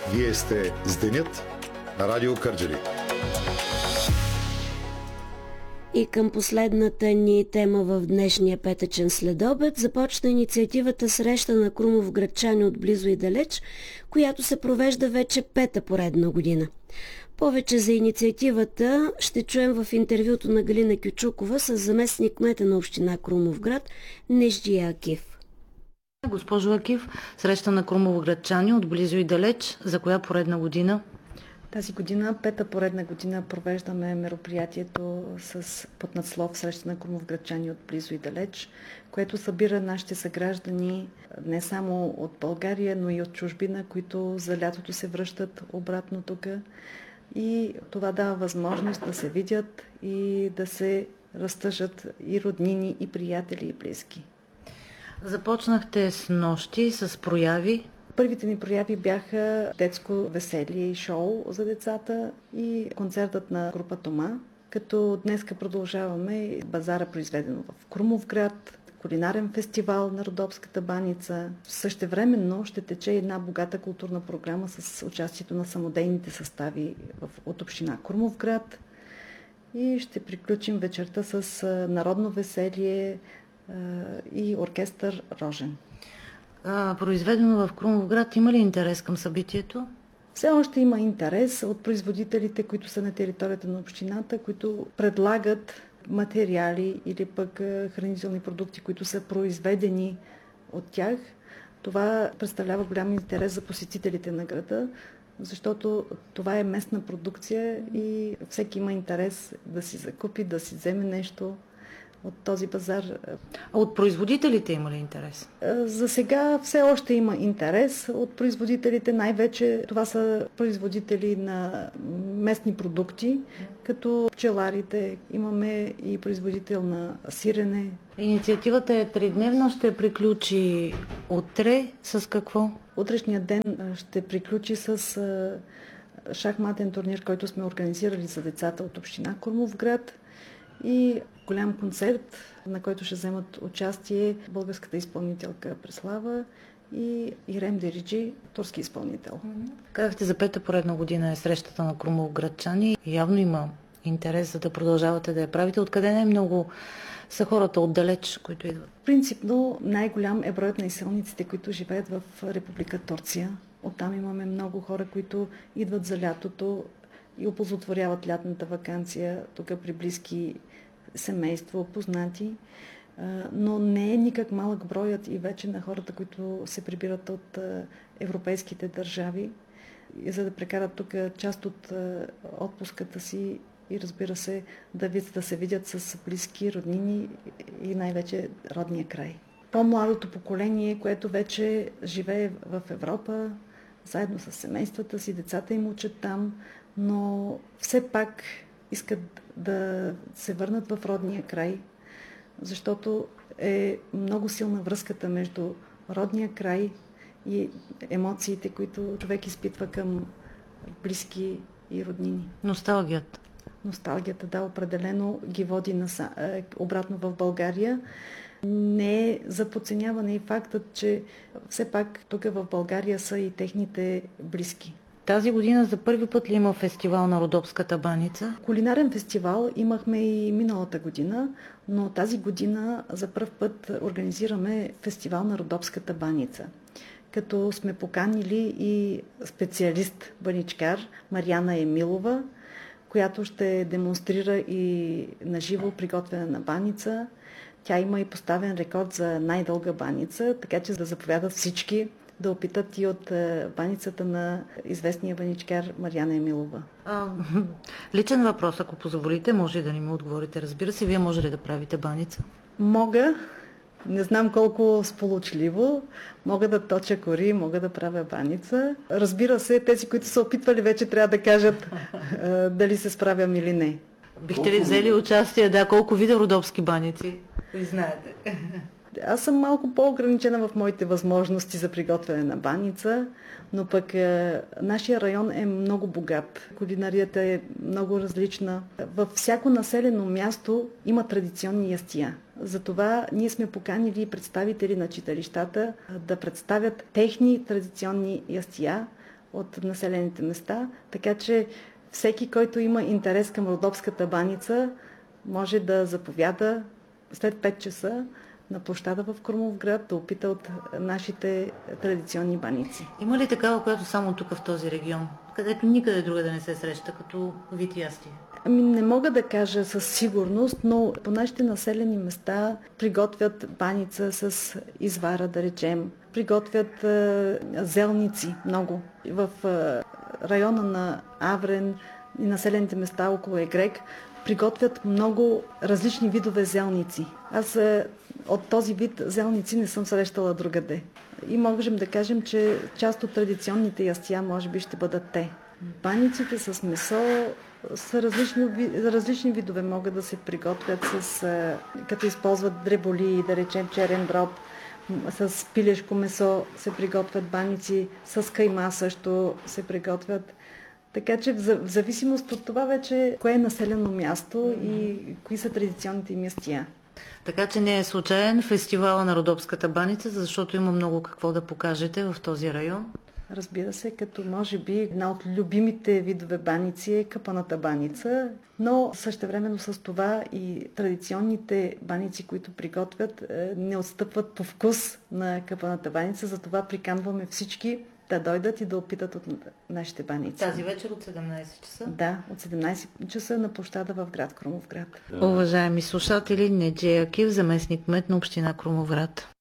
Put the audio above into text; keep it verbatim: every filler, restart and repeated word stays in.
Вие сте с Денят на Радио Кърджали. И към последната ни тема в днешния петъчен следобед започна инициативата Среща на крумовградчани от близо и далеч, която се провежда вече пета поредна година. Повече за инициативата ще чуем в интервюто на Галина Кючукова с заместник кмета на община Крумовград Неждия Акиф. Госпожо Акиф, Среща на крумовградчани от близо и далеч, за коя поредна година? Тази година, пета поредна година, провеждаме мероприятието с под надслов Среща на крумовградчани от близо и далеч, което събира нашите съграждани не само от България, но и от чужбина, които за лятото се връщат обратно тук. И това дава възможност да се видят и да се разтъжат и роднини, и приятели, и близки. Започнахте с нощи, с прояви. Първите ни прояви бяха детско веселие и шоу за децата и концертът на група Тома, като днеска продължаваме базара, произведено в Крумовград, кулинарен фестивал на Родопската баница. Същевременно ще тече една богата културна програма с участието на самодейните състави от община Крумовград и ще приключим вечерта с народно веселие и оркестър Рожен. А, произведено в Крумовград, има ли интерес към събитието? Все още има интерес от производителите, които са на територията на общината, които предлагат материали или пък хранителни продукти, които са произведени от тях. Това представлява голям интерес за посетителите на града, защото това е местна продукция и всеки има интерес да си закупи, да си вземе нещо от този пазар. А от производителите има ли интерес? За сега все още има интерес от производителите. Най-вече това са производители на местни продукти, като пчеларите. Имаме и производител на сирене. Инициативата е тридневна, ще приключи утре. С какво? Утрешния ден ще приключи с шахматен турнир, който сме организирали за децата от община Крумовград и голям концерт, на който ще вземат участие българската изпълнителка Преслава и Ирем Дериджи, турски изпълнител. Казахте, за пета поредна година е срещата на крумовградчани. Явно има интерес, за да продължавате да я правите. Откъде най-много са хората отдалеч, които идват? Принципно най-голям е броят на изселниците, които живеят в Република Турция. Оттам имаме много хора, които идват за лятото и оползотворяват лятната ваканция тук при близки семейство, познати, но не е никак малък броят и вече на хората, които се прибират от европейските държави, за да прекарат тук част от отпуската си и, разбира се, да, да се видят с близки, роднини и най-вече родния край. По-младото поколение, което вече живее в Европа, заедно с семействата си, децата им учат там, но все пак искат да се върнат в родния край, защото е много силна връзката между родния край и емоциите, които човек изпитва към близки и роднини. Носталгията. Носталгията, да, определено ги води наса, обратно в България. Не е за подценяване и фактът, че все пак тук в България са и техните близки. Тази година за първи път ли има фестивал на Родопската баница? Кулинарен фестивал имахме и миналата година, но тази година за първ път организираме фестивал на Родопската баница. Като сме поканили и специалист баничкар Марияна Емилова, която ще демонстрира и наживо приготвяне на баница. Тя има и поставен рекорд за най-дълга баница, така че да заповядат всички да опитат и от баницата на известния баничкар Марияна Емилова. А, личен въпрос, ако позволите, може и да ни ми отговорите. Разбира се, вие може ли да правите баница? Мога. Не знам колко сполучливо. Мога да точа кори, мога да правя баница. Разбира се, тези, които са опитвали, вече трябва да кажат дали се справям или не. Бихте ли взели участие? Да, колко вида родопски баници? Ви знаете. Аз съм малко по-ограничена в моите възможности за приготвяне на баница, но пък е, нашия район е много богат. Кулинарията е много различна. Във всяко населено място има традиционни ястия. Затова ние сме поканили представители на читалищата да представят техни традиционни ястия, от населените места, така че всеки, който има интерес към Родопската баница, може да заповяда след пет часа на площада в Крумовград да опита от нашите традиционни баници. Има ли такава, която само тук в този регион, където никъде друга да не се среща, като вид ястие? Ами не мога да кажа със сигурност, но по нашите населени места приготвят баница с извара, да речем. Приготвят е, зелници много. В е, района на Аврен и населените места около Егрек приготвят много различни видове зелници. Аз е, от този вид зелници не съм срещала другаде. И можем да кажем, че част от традиционните ястия може би ще бъдат те. Баниците с месо са различни, различни видове. Могат да се приготвят с, като използват дреболи, да речем черен дроб, с пилешко месо се приготвят баници, с кайма също се приготвят. Така че в зависимост от това вече кое е населено място и кои са традиционните им ястия. Така че не е случайен фестивала на Родопската баница, защото има много какво да покажете в този район. Разбира се, като може би една от любимите видове баници е къпаната баница, но същевременно с това и традиционните баници, които приготвят, не отстъпват по вкус на къпаната баница, затова приканваме всички да дойдат и да опитат от нашите баници. Тази вечер от седемнайсет часа? Да, от седемнайсет часа на площада в град Крумовград. Уважаеми слушатели, Неджей Акив, заместник кмет на община Крумовград.